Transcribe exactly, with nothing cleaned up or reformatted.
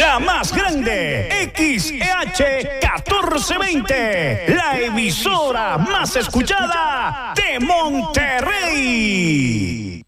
la más grande, X E H catorce veinte, la emisora más escuchada de Monterrey.